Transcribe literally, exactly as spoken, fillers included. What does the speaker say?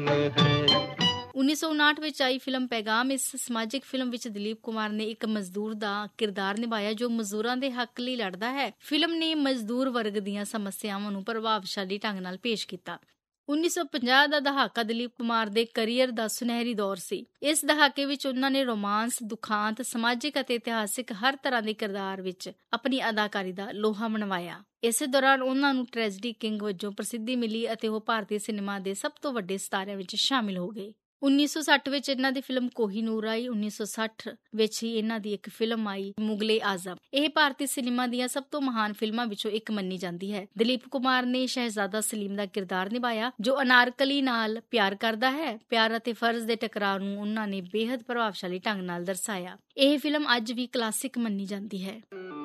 है। ਉੱਨੀ ਸੌ ਉਨਾਹਠ ਵਿੱਚ ਆਈ ਫਿਲਮ ਪੈਗਾਮ। ਇਸ ਸਮਾਜਿਕ ਫਿਲਮ ਵਿੱਚ ਦਲੀਪ ਕੁਮਾਰ ਨੇ ਇੱਕ ਮਜ਼ਦੂਰ ਦਾ ਕਿਰਦਾਰ ਨਿਭਾਇਆ ਜੋ ਮਜ਼ਦੂਰਾਂ ਦੇ ਹੱਕ ਲਈ ਲੜਦਾ ਹੈ। ਫਿਲਮ ਨੇ ਮਜ਼ਦੂਰ ਵਰਗ ਦੀਆਂ ਸਮੱਸਿਆਵਾਂ ਨੂੰ ਪ੍ਰਭਾਵਸ਼ਾਲੀ ਢੰਗ ਨਾਲ ਪੇਸ਼ ਕੀਤਾ। ਉੱਨੀ ਸੌ ਪੰਜਾਹ ਦਾ ਦਹਾਕਾ ਦਲੀਪ ਕੁਮਾਰ ਦੇ ਕਰੀਅਰ ਦਾ ਸੁਨਹਿਰੀ ਦੌਰ ਸੀ। ਇਸ ਦਹਾਕੇ ਵਿੱਚ ਉਹਨਾਂ ਨੇ ਰੋਮਾਂਸ, ਦੁਖਾਂਤ, ਸਮਾਜਿਕ ਅਤੇ ਇਤਿਹਾਸਿਕ ਹਰ ਤਰ੍ਹਾਂ ਦੇ ਕਿਰਦਾਰ ਵਿੱਚ ਆਪਣੀ ਅਦਾਕਾਰੀ ਦਾ ਲੋਹਾ ਮਨਵਾਇਆ। ਇਸੇ ਦੌਰਾਨ ਉਹਨਾਂ ਨੂੰ ਟ੍ਰੈਜਡੀ ਕਿੰਗ ਵਜੋਂ ਪ੍ਰਸਿੱਧੀ ਮਿਲੀ ਅਤੇ ਉਹ ਭਾਰਤੀ ਸਿਨੇਮਾ ਦੇ ਸਭ ਤੋਂ ਵੱਡੇ ਸਿਤਾਰਿਆਂ ਵਿੱਚ ਸ਼ਾਮਿਲ ਹੋ ਗਏ। ਉੱਨੀ ਸੌ ਸੱਠ ਵਿੱਚ ਇਹਨਾਂ ਦੀ ਫਿਲਮ ਕੋਹੀਨੂਰ ਆਈ। ਉੱਨੀ ਸੌ ਸੱਠ ਵਿੱਚ ਹੀ ਇਹਨਾਂ ਦੀ ਇੱਕ ਫਿਲਮ ਆਈ ਮੁਗਲੇ ਆਜ਼ਮ। ਇਹ ਭਾਰਤੀ ਸਿਨੇਮਾ ਦੀਆਂ ਸਭ ਤੋਂ ਮਹਾਨ ਫਿਲਮਾਂ ਵਿੱਚੋਂ ਇੱਕ ਮੰਨੀ ਜਾਂਦੀ ਹੈ। ਦਲੀਪ ਕੁਮਾਰ ਨੇ ਸ਼ਹਿਜ਼ਾਦਾ ਸਲੀਮ ਦਾ ਕਿਰਦਾਰ ਨਿਭਾਇਆ ਜੋ ਅਨਾਰਕਲੀ ਨਾਲ ਪਿਆਰ ਕਰਦਾ ਹੈ। ਪਿਆਰ ਅਤੇ ਫਰਜ਼ ਦੇ ਟਕਰਾਅ ਨੂੰ ਉਹਨਾਂ ਨੇ ਬੇਹੱਦ ਪ੍ਰਭਾਵਸ਼ਾਲੀ ਢੰਗ ਨਾਲ ਦਰਸਾਇਆ। ਇਹ ਫਿਲਮ ਅੱਜ ਵੀ ਕਲਾਸਿਕ ਮੰਨੀ ਜਾਂਦੀ ਹੈ।